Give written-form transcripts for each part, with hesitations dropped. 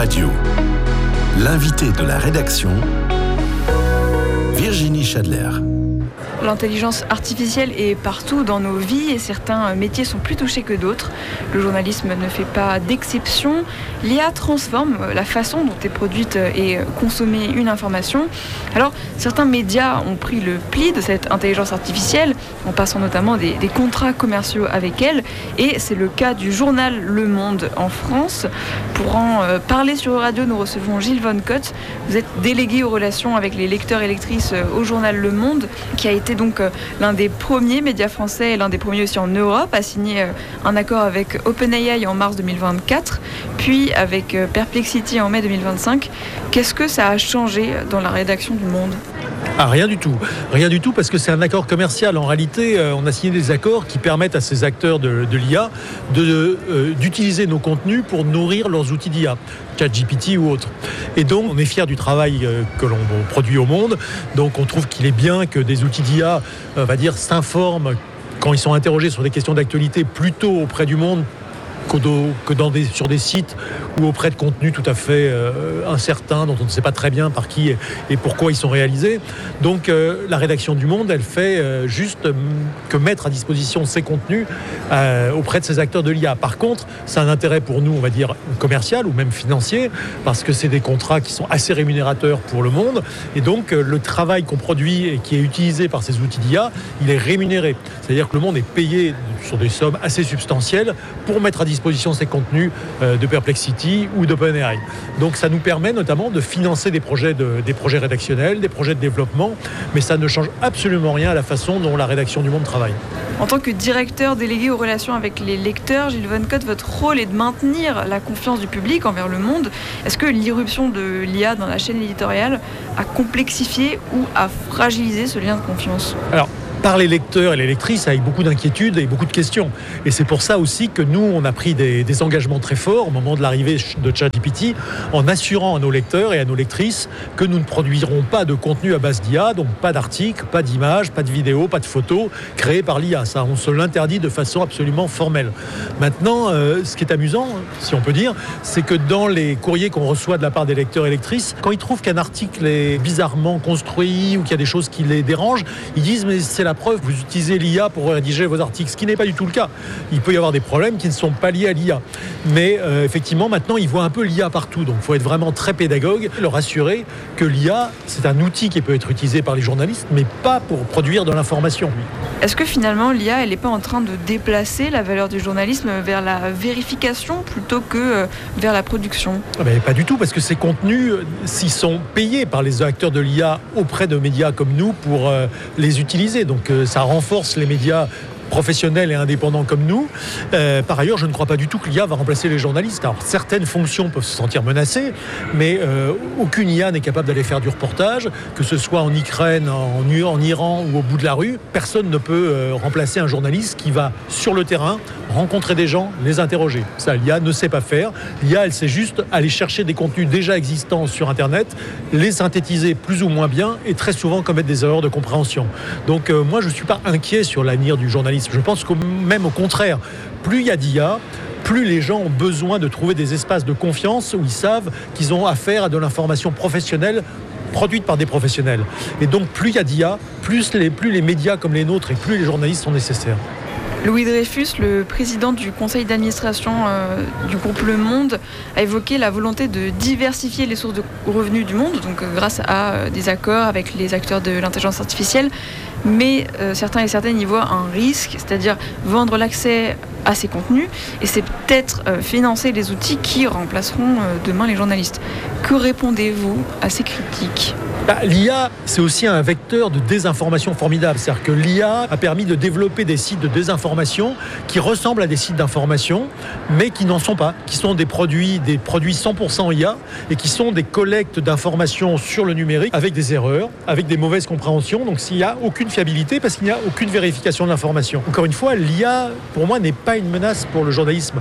Radio. L'invité de la rédaction, Virginie Chadler. L'intelligence artificielle est partout dans nos vies et certains métiers sont plus touchés que d'autres. Le journalisme ne fait pas d'exception. L'IA transforme la façon dont est produite et consommée une information. Alors, certains médias ont pris le pli de cette intelligence artificielle en passant notamment des contrats commerciaux avec elle. Et c'est le cas du journal Le Monde en France. Pour en parler sur Radio, nous recevons Gilles Von Cotte. Vous êtes délégué aux relations avec les lecteurs et lectrices au journal Le Monde, qui a été donc l'un des premiers médias français et l'un des premiers aussi en Europe à signer un accord avec OpenAI en mars 2024, puis avec Perplexity en mai 2025. Qu'est-ce que ça a changé dans la rédaction du Monde ? Rien du tout, parce que c'est un accord commercial. En réalité, on a signé des accords qui permettent à ces acteurs de l'IA d'utiliser nos contenus pour nourrir leurs outils d'IA, ChatGPT ou autres. Et donc, on est fiers du travail que l'on produit au Monde. Donc, on trouve qu'il est bien que des outils d'IA, s'informent quand ils sont interrogés sur des questions d'actualité plutôt auprès du Monde que sur des sites ou auprès de contenus tout à fait incertains, dont on ne sait pas très bien par qui et pourquoi ils sont réalisés. Donc la rédaction du Monde, elle fait juste que mettre à disposition ces contenus auprès de ces acteurs de l'IA. Par contre, c'est un intérêt pour nous, on va dire, commercial ou même financier, parce que c'est des contrats qui sont assez rémunérateurs pour le Monde. Et donc le travail qu'on produit et qui est utilisé par ces outils d'IA, il est rémunéré. C'est-à-dire que le Monde est payé sur des sommes assez substantielles pour mettre à disposition ces contenus de Perplexity ou d'OpenAI. Donc ça nous permet notamment de financer des projets rédactionnels, des projets de développement, mais ça ne change absolument rien à la façon dont la rédaction du Monde travaille. En tant que directeur délégué aux relations avec les lecteurs, Gilles Von Cotte, votre rôle est de maintenir la confiance du public envers le Monde. Est-ce que l'irruption de l'IA dans la chaîne éditoriale a complexifié ou a fragilisé ce lien de confiance ? Alors, par les lecteurs et les lectrices avec beaucoup d'inquiétudes et beaucoup de questions. Et c'est pour ça aussi que nous, on a pris des engagements très forts au moment de l'arrivée de ChatGPT, en assurant à nos lecteurs et à nos lectrices que nous ne produirons pas de contenu à base d'IA, donc pas d'articles, pas d'images, pas de vidéos, pas de photos créées par l'IA. Ça, on se l'interdit de façon absolument formelle. Maintenant, ce qui est amusant, si on peut dire, c'est que dans les courriers qu'on reçoit de la part des lecteurs et lectrices, quand ils trouvent qu'un article est bizarrement construit ou qu'il y a des choses qui les dérangent, ils disent « mais c'est la preuve, vous utilisez l'IA pour rédiger vos articles », ce qui n'est pas du tout le cas. Il peut y avoir des problèmes qui ne sont pas liés à l'IA. Mais effectivement, maintenant, ils voient un peu l'IA partout. Donc, il faut être vraiment très pédagogue, leur assurer que l'IA, c'est un outil qui peut être utilisé par les journalistes, mais pas pour produire de l'information. Est-ce que finalement, l'IA, elle n'est pas en train de déplacer la valeur du journalisme vers la vérification plutôt que vers la production ? Pas du tout, parce que ces contenus, s'ils sont payés par les acteurs de l'IA auprès de médias comme nous pour les utiliser. Donc ça renforce les médias professionnels et indépendants comme nous. Par ailleurs, je ne crois pas du tout que l'IA va remplacer les journalistes. Alors, certaines fonctions peuvent se sentir menacées, mais aucune IA n'est capable d'aller faire du reportage, que ce soit en Ukraine, en Iran ou au bout de la rue. Personne ne peut remplacer un journaliste qui va sur le terrain rencontrer des gens, les interroger. Ça, l'IA ne sait pas faire. L'IA, elle sait juste aller chercher des contenus déjà existants sur Internet, les synthétiser plus ou moins bien et très souvent commettre des erreurs de compréhension. Donc moi, je ne suis pas inquiet sur l'avenir du journalisme. Je pense que même au contraire, plus il y a d'IA, plus les gens ont besoin de trouver des espaces de confiance où ils savent qu'ils ont affaire à de l'information professionnelle produite par des professionnels. Et donc plus il y a d'IA, plus les médias comme les nôtres et plus les journalistes sont nécessaires. Louis Dreyfus, le président du conseil d'administration du groupe Le Monde, a évoqué la volonté de diversifier les sources de revenus du Monde, donc grâce à des accords avec les acteurs de l'intelligence artificielle. Mais certains et certaines y voient un risque, c'est-à-dire vendre l'accès à ces contenus, et c'est peut-être financer les outils qui remplaceront demain les journalistes. Que répondez-vous à ces critiques ? L'IA, c'est aussi un vecteur de désinformation formidable. C'est-à-dire que l'IA a permis de développer des sites de désinformation qui ressemblent à des sites d'information, mais qui n'en sont pas, qui sont des produits 100% IA et qui sont des collectes d'informations sur le numérique avec des erreurs, avec des mauvaises compréhensions. Donc s'il n'y a aucune fiabilité parce qu'il n'y a aucune vérification de l'information. Encore une fois, l'IA, pour moi, n'est pas une menace pour le journalisme.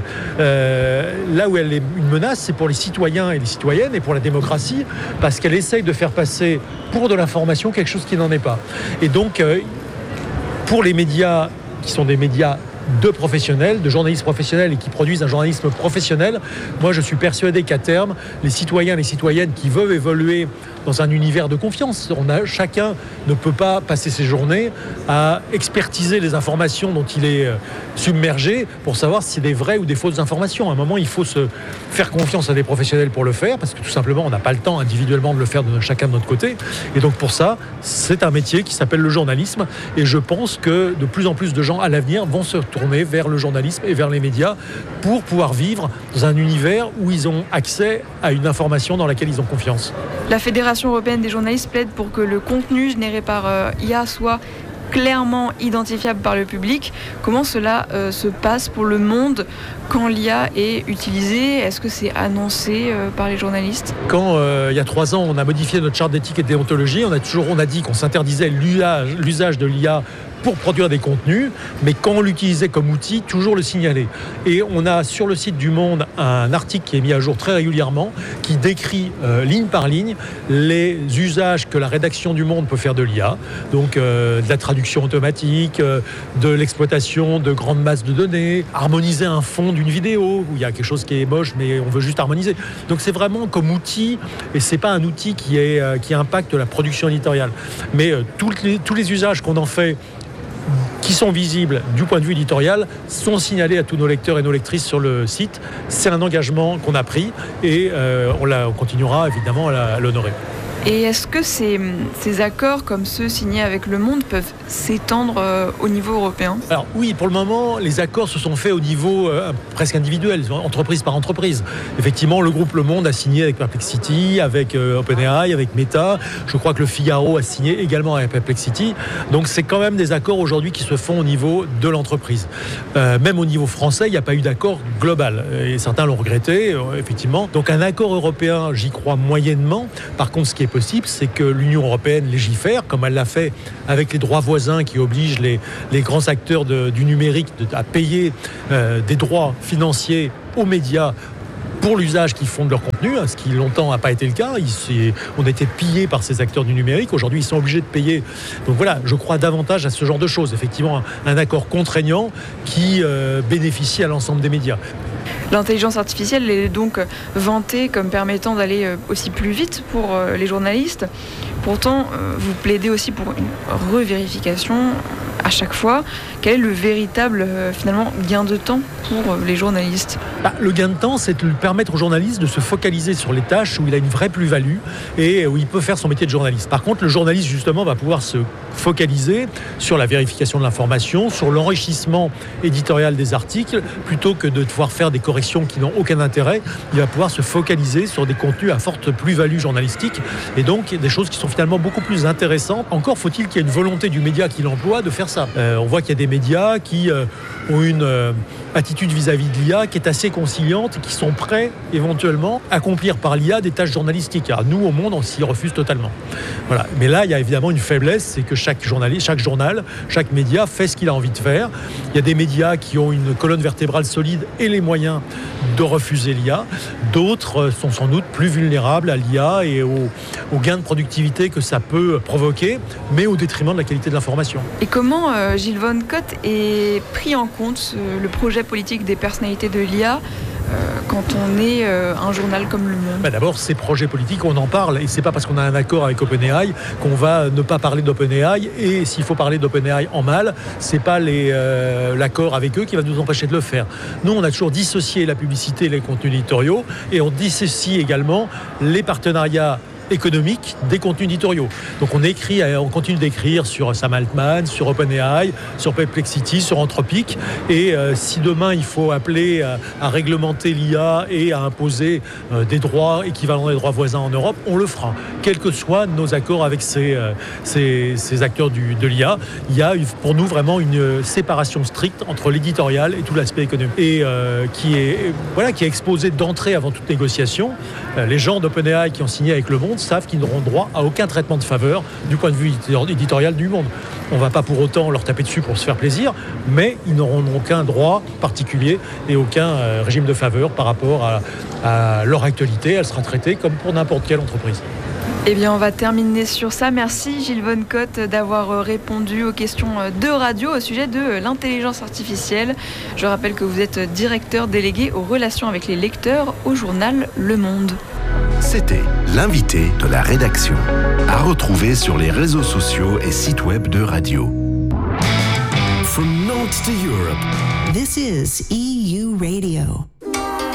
Là où elle est une menace, c'est pour les citoyens et les citoyennes et pour la démocratie, parce qu'elle essaye de faire passer pour de l'information quelque chose qui n'en est pas. Et donc, pour les médias qui sont des médias de professionnels, de journalistes professionnels et qui produisent un journalisme professionnel. Moi, je suis persuadé qu'à terme, les citoyens et les citoyennes qui veulent évoluer dans un univers de confiance, chacun ne peut pas passer ses journées à expertiser les informations dont il est submergé pour savoir si c'est des vraies ou des fausses informations. À un moment, il faut se faire confiance à des professionnels pour le faire, parce que tout simplement, on n'a pas le temps individuellement de le faire de chacun de notre côté. Et donc pour ça, c'est un métier qui s'appelle le journalisme. Et je pense que de plus en plus de gens à l'avenir vont se tourner vers le journalisme et vers les médias pour pouvoir vivre dans un univers où ils ont accès à une information dans laquelle ils ont confiance. La Fédération européenne des journalistes plaide pour que le contenu généré par IA soit clairement identifiable par le public. Comment cela se passe pour le monde quand l'IA est utilisée? Est-ce que c'est annoncé par les journalistes? Quand, il y a 3 ans, on a modifié notre charte d'éthique et de déontologie, on a dit qu'on s'interdisait l'usage de l'IA pour produire des contenus, mais quand on l'utilisait comme outil, toujours le signaler. Et on a sur le site du Monde un article qui est mis à jour très régulièrement, qui décrit ligne par ligne les usages que la rédaction du Monde peut faire de l'IA, donc de la traduction automatique, de l'exploitation de grandes masses de données, harmoniser un fond d'une vidéo, où il y a quelque chose qui est moche, mais on veut juste harmoniser. Donc c'est vraiment comme outil, et c'est pas un outil qui impacte la production éditoriale. Mais tous les usages qu'on en fait, qui sont visibles du point de vue éditorial, sont signalés à tous nos lecteurs et nos lectrices sur le site. C'est un engagement qu'on a pris et on continuera évidemment à l'honorer. Et est-ce que ces accords comme ceux signés avec Le Monde peuvent s'étendre au niveau européen? Alors oui, pour le moment, les accords se sont faits au niveau presque individuel, entreprise par entreprise. Effectivement, le groupe Le Monde a signé avec Perplexity, avec OpenAI, avec Meta. Je crois que le Figaro a signé également avec Perplexity. Donc c'est quand même des accords aujourd'hui qui se font au niveau de l'entreprise. Même au niveau français, il n'y a pas eu d'accord global. Et certains l'ont regretté, effectivement. Donc un accord européen, j'y crois moyennement. Par contre, ce qui est possible, c'est que l'Union européenne légifère, comme elle l'a fait avec les droits voisins qui obligent les grands acteurs du numérique à payer des droits financiers aux médias pour l'usage qu'ils font de leur contenu, ce qui longtemps n'a pas été le cas. On a été pillés par ces acteurs du numérique. Aujourd'hui, ils sont obligés de payer. Donc voilà, je crois davantage à ce genre de choses. Effectivement, un accord contraignant qui bénéficie à l'ensemble des médias. L'intelligence artificielle est donc vantée comme permettant d'aller aussi plus vite pour les journalistes. Pourtant, vous plaidez aussi pour une revérification à chaque fois. Quel est le véritable finalement gain de temps pour les journalistes? Le gain de temps, c'est de permettre aux journalistes de se focaliser sur les tâches où il a une vraie plus-value et où il peut faire son métier de journaliste. Par contre, le journaliste, justement, va pouvoir se focaliser sur la vérification de l'information, sur l'enrichissement éditorial des articles, plutôt que de devoir faire des corrections qui n'ont aucun intérêt. Il va pouvoir se focaliser sur des contenus à forte plus-value journalistique et donc des choses qui sont finalement beaucoup plus intéressantes. Encore faut-il qu'il y ait une volonté du média qui l'emploie de faire ça. On voit qu'il y a des médias qui ont une attitude vis-à-vis de l'IA qui est assez conciliante et qui sont prêts éventuellement à accomplir par l'IA des tâches journalistiques. Alors nous, au Monde, on s'y refuse totalement. Voilà. Mais là, il y a évidemment une faiblesse, c'est que chaque journaliste, chaque journal, chaque média fait ce qu'il a envie de faire. Il y a des médias qui ont une colonne vertébrale solide et les moyens de refuser l'IA. D'autres sont sans doute plus vulnérables à l'IA et aux gains de productivité que ça peut provoquer, mais au détriment de la qualité de l'information. Et comment Gilles Von Cott est pris en compte le projet politique des personnalités de l'IA quand on est un journal comme Le Monde? D'abord, ces projets politiques, on en parle, et c'est pas parce qu'on a un accord avec OpenAI qu'on va ne pas parler d'OpenAI, et s'il faut parler d'OpenAI en mal, c'est pas l'accord avec eux qui va nous empêcher de le faire. Nous, on a toujours dissocié la publicité et les contenus éditoriaux, et on dissocie également les partenariats économique des contenus éditoriaux. Donc on continue d'écrire sur Sam Altman, sur OpenAI, sur Perplexity, sur Anthropic. Et si demain il faut appeler à réglementer l'IA et à imposer des droits équivalents des droits voisins en Europe, on le fera. Quels que soient nos accords avec ces acteurs de l'IA, il y a pour nous vraiment une séparation stricte entre l'éditorial et tout l'aspect économique. Et qui est exposé d'entrée avant toute négociation. Les gens d'OpenAI qui ont signé avec Le Monde savent qu'ils n'auront droit à aucun traitement de faveur du point de vue éditorial du Monde. On ne va pas pour autant leur taper dessus pour se faire plaisir, mais ils n'auront aucun droit particulier et aucun régime de faveur par rapport à leur actualité. Elle sera traitée comme pour n'importe quelle entreprise. Eh bien, on va terminer sur ça. Merci Gilles Vonnecotte d'avoir répondu aux questions de radio au sujet de l'intelligence artificielle. Je rappelle que vous êtes directeur délégué aux relations avec les lecteurs au journal Le Monde. C'était l'invité de la rédaction. À retrouver sur les réseaux sociaux et sites web de radio. From Nantes to Europe. This is EU Radio.